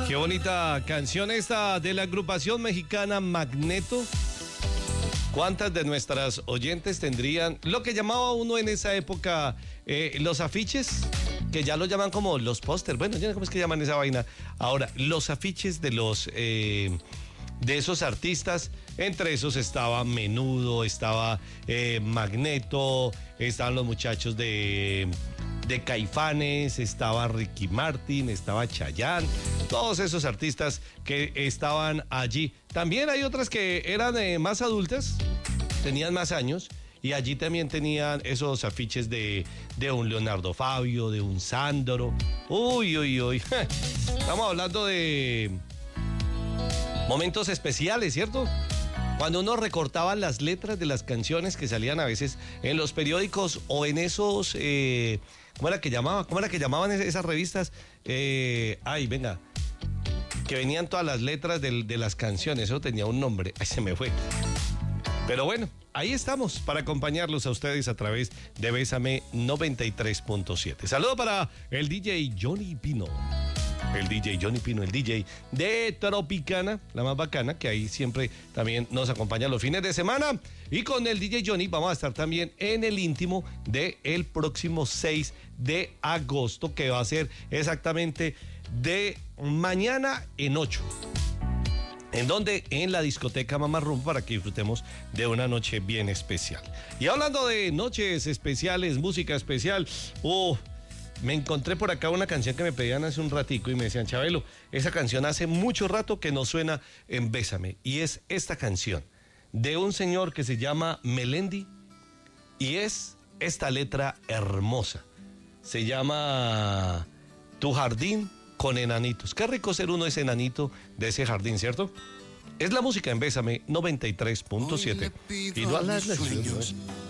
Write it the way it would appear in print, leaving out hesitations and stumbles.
Qué bonita canción esta de la agrupación mexicana Magneto. ¿Cuántas de nuestras oyentes tendrían lo que llamaba uno en esa época los afiches? Que ya lo llaman como los pósters. Bueno, yo no sé cómo es que llaman esa vaina. Ahora, los afiches de los de esos artistas. Entre esos estaba Menudo, estaba Magneto, estaban los muchachos de Caifanes, estaba Ricky Martin, estaba Chayanne, todos esos artistas que estaban allí. También hay otras que eran más adultas, tenían más años, y allí también tenían esos afiches de un Leonardo Fabio, de un Sándoro. Uy. Estamos hablando de momentos especiales, ¿cierto? Cuando uno recortaba las letras de las canciones que salían a veces en los periódicos o en esos... ¿Cómo era que llamaban esas revistas? Venga. Que venían todas las letras de las canciones. Eso tenía un nombre. Ay, se me fue. Pero bueno, ahí estamos para acompañarlos a ustedes a través de Bésame 93.7. Saludo para el DJ Johnny Pino. El DJ Johnny Pino, el DJ de Tropicana, la más bacana, que ahí siempre también nos acompaña los fines de semana. Y con el DJ Johnny vamos a estar también en el íntimo del próximo 6 de agosto, que va a ser exactamente de mañana en 8. ¿En dónde? En la discoteca Mamá Rumba, para que disfrutemos de una noche bien especial. Y hablando de noches especiales, música especial, me encontré por acá una canción que me pedían hace un ratico y me decían, Chabelo, esa canción hace mucho rato que no suena en Bésame. Y es esta canción de un señor que se llama Melendi, y es esta letra hermosa. Se llama Tu jardín con enanitos. Qué rico ser uno ese enanito de ese jardín, ¿cierto? Es la música en Bésame 93.7. Y no a las sueños